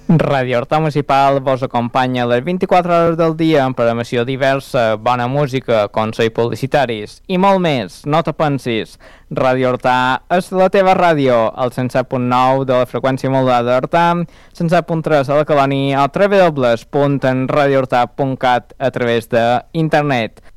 Ràdio Horta Municipal vos acompanya les 24 hores del dia amb programació diversa, bona música, consells publicitaris i molt més. No te pensis, Ràdio Horta és la teva ràdio, al 107.9 de la freqüència modulada d'Horta, 107.3 a la colònia o www.radiohorta.cat a través d'internet.